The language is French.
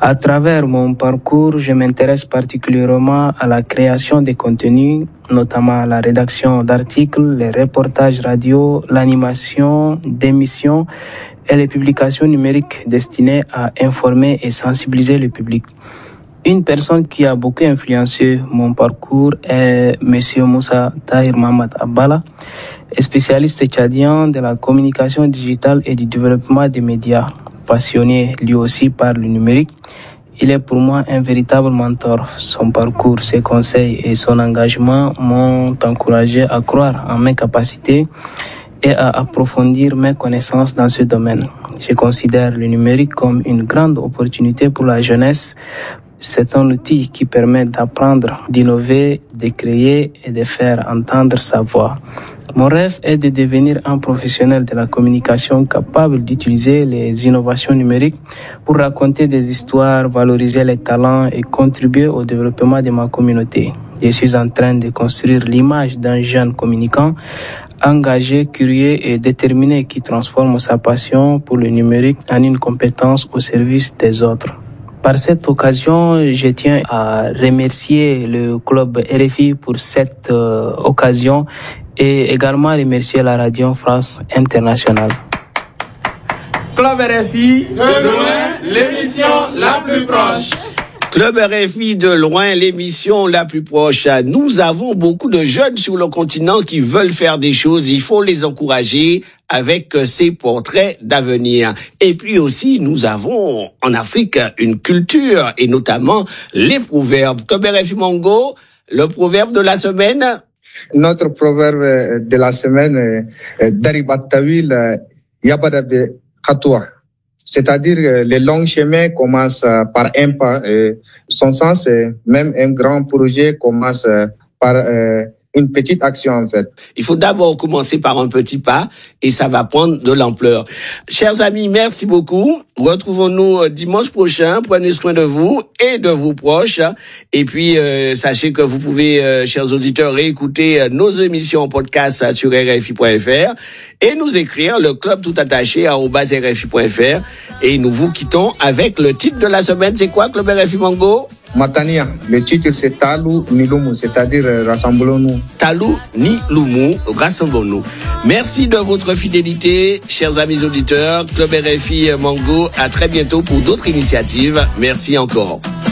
À travers mon parcours, je m'intéresse particulièrement à la création des contenus, notamment la rédaction d'articles, les reportages radio, l'animation d'émissions et les publications numériques destinées à informer et sensibiliser le public. Une personne qui a beaucoup influencé mon parcours est M. Moussa Tahir Mohamed Abbala, spécialiste tchadien de la communication digitale et du développement des médias. Passionné lui aussi par le numérique, il est pour moi un véritable mentor. Son parcours, ses conseils et son engagement m'ont encouragé à croire en mes capacités et à approfondir mes connaissances dans ce domaine. Je considère le numérique comme une grande opportunité pour la jeunesse. C'est un outil qui permet d'apprendre, d'innover, de créer et de faire entendre sa voix. Mon rêve est de devenir un professionnel de la communication capable d'utiliser les innovations numériques pour raconter des histoires, valoriser les talents et contribuer au développement de ma communauté. Je suis en train de construire l'image d'un jeune communicant engagé, curieux et déterminé qui transforme sa passion pour le numérique en une compétence au service des autres. Par cette occasion, je tiens à remercier le club RFI pour cette occasion et également remercier la radio France Internationale. Club RFI, de loin, l'émission la plus proche. Club RFI de loin, l'émission la plus proche. Nous avons beaucoup de jeunes sur le continent qui veulent faire des choses. Il faut les encourager avec ces portraits d'avenir. Et puis aussi, nous avons en Afrique une culture et notamment les proverbes. Club RFI Mongo, le proverbe de la semaine. Notre proverbe de la semaine est Daribatawil Yabadabe Katoua. C'est-à-dire que les longs chemins commencent par un pas. Son sens, même un grand projet commence par une petite action en fait. Il faut d'abord commencer par un petit pas et ça va prendre de l'ampleur. Chers amis, merci beaucoup. Retrouvons-nous dimanche prochain. Prenez soin de vous et de vos proches. Et puis, sachez que vous pouvez, chers auditeurs, réécouter nos émissions en podcast sur rfi.fr et nous écrire le club tout attaché @rfi.fr. Et nous vous quittons avec le titre de la semaine. C'est quoi, Club RFI Mongo? Matania, le titre c'est Talou ni Lumu, c'est-à-dire rassemblons-nous. Talou ni Lumu, rassemblons-nous. Merci de votre fidélité, chers amis auditeurs. Club RFI Mongo, à très bientôt pour d'autres initiatives. Merci encore.